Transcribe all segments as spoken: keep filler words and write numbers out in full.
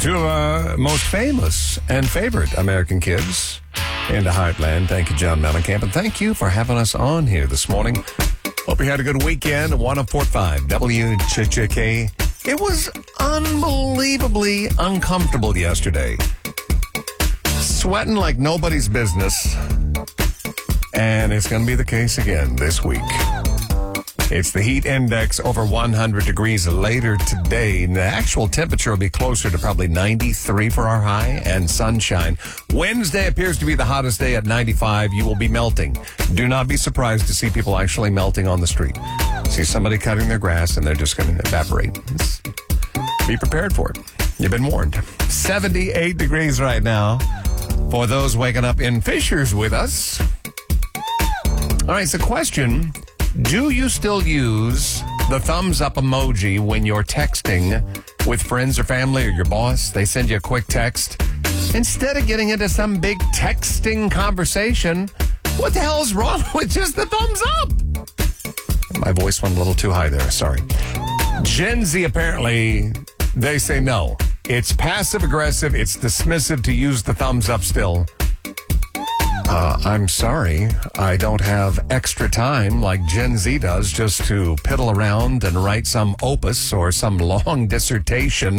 Two of our most famous and favorite American kids in the Heartland. Thank you, John Mellencamp, and thank you for having us on here this morning. Hope you had a good weekend. one oh four point five W Ch Ch K. It was unbelievably uncomfortable yesterday. Sweating like nobody's business. And it's going to be the case again this week. It's the heat index over one hundred degrees later today. The actual temperature will be closer to probably ninety-three for our high and sunshine. Wednesday appears to be the hottest day at ninety-five. You will be melting. Do not be surprised to see people actually melting on the street. See somebody cutting their grass and they're just going to evaporate. It's, be prepared for it. You've been warned. seventy-eight degrees right now for those waking up in Fishers with us. All right, so question. Do you still use the thumbs up emoji when you're texting with friends or family or your boss? They send you a quick text. Instead of getting into some big texting conversation, what the hell is wrong with just the thumbs up? My voice went a little too high there. Sorry. Gen Z, apparently, they say no. It's passive aggressive. It's dismissive to use the thumbs up still. Uh, I'm sorry, I don't have extra time like Gen Z does just to piddle around and write some opus or some long dissertation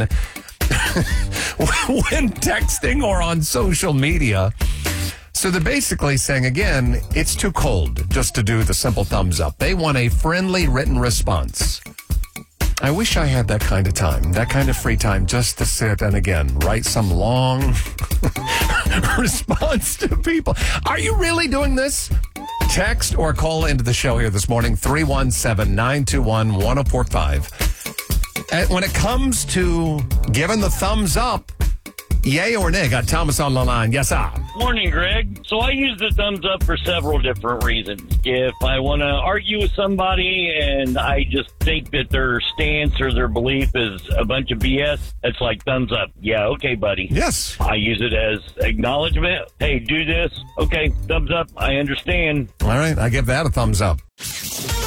when texting or on social media. So they're basically saying, again, it's too cold just to do the simple thumbs up. They want a friendly written response. I wish I had that kind of time, that kind of free time just to sit and, again, write some long response to people. Are you really doing this? Text or call into the show here this morning, three one seven, nine two one, one oh four five. And when it comes to giving the thumbs up, yay or nay? Got Thomas on the line. Yes, sir. Morning, Greg. So I use the thumbs up for several different reasons. If I want to argue with somebody and I just think that their stance or their belief is a bunch of B S, it's like thumbs up. Yeah, okay, buddy. Yes. I use it as acknowledgement. Hey, do this. Okay, thumbs up. I understand. All right, I give that a thumbs up.